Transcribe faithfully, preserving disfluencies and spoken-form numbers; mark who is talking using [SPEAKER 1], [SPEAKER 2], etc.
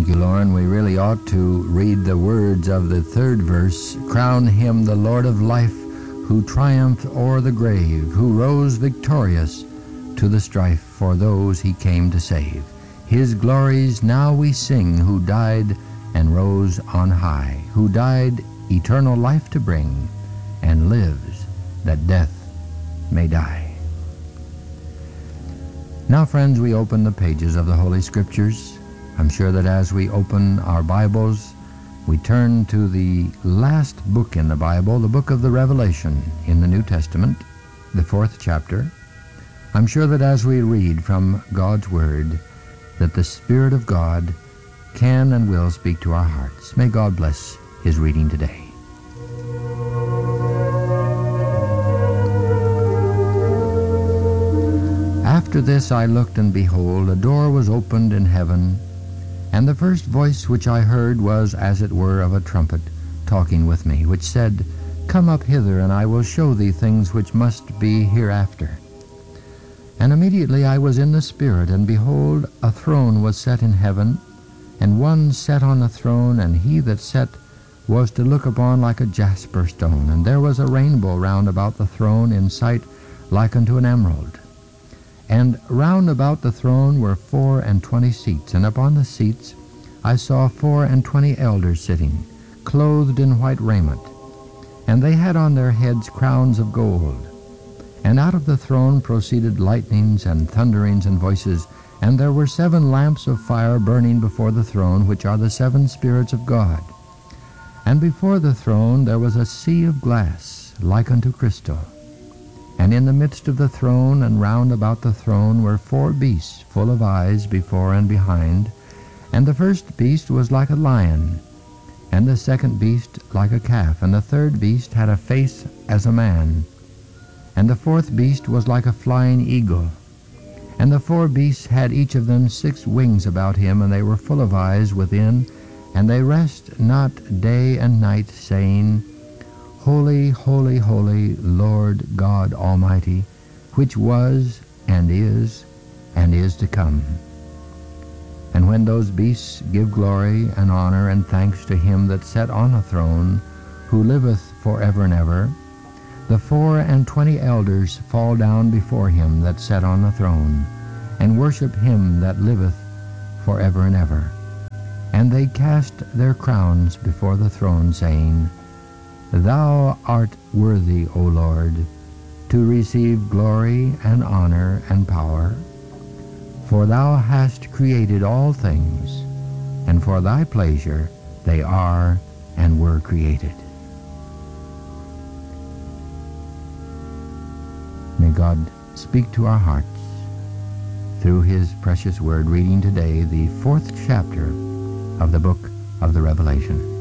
[SPEAKER 1] Thank you, Lauren. We really ought to read the words of the third verse. Crown him the Lord of life, who triumphed o'er the grave, who rose victorious to the strife for those he came to save. His glories now we sing, who died and rose on high, who died eternal life to bring, and lives that death may die. Now, friends, we open the pages of the Holy Scriptures. I'm sure that as we open our Bibles, we turn to the last book in the Bible, the book of the Revelation in the New Testament, the fourth chapter. I'm sure that as we read from God's Word, that the Spirit of God can and will speak to our hearts. May God bless His reading today. After this I looked, and behold, a door was opened in heaven, and the first voice which I heard was as it were of a trumpet talking with me, which said, Come up hither, and I will show thee things which must be hereafter. And immediately I was in the Spirit, and behold, a throne was set in heaven, and one sat on the throne, and he that sat was to look upon like a jasper stone, and there was a rainbow round about the throne in sight like unto an emerald. And round about the throne were four and twenty seats, and upon the seats I saw four and twenty elders sitting, clothed in white raiment, and they had on their heads crowns of gold. And out of the throne proceeded lightnings and thunderings and voices, and there were seven lamps of fire burning before the throne, which are the seven spirits of God. And before the throne there was a sea of glass, like unto crystal. And in the midst of the throne and round about the throne were four beasts, full of eyes before and behind. And the first beast was like a lion, and the second beast like a calf, and the third beast had a face as a man. And the fourth beast was like a flying eagle. And the four beasts had each of them six wings about him, and they were full of eyes within, and they rest not day and night, saying, Holy, holy, holy, Lord God Almighty, which was, and is, and is to come. And when those beasts give glory and honor and thanks to him that sat on the throne, who liveth for ever and ever, the four and twenty elders fall down before him that sat on the throne, and worship him that liveth for ever and ever. And they cast their crowns before the throne, saying, Thou art worthy, O Lord, to receive glory and honor and power, for thou hast created all things, and for thy pleasure they are and were created. May God speak to our hearts through his precious word, reading today the fourth chapter of the book of the Revelation.